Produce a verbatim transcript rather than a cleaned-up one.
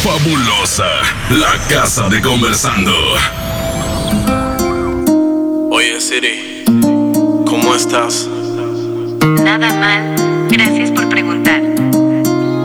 Fabulosa, la casa de conversando. Oye Siri, ¿cómo estás? Nada mal.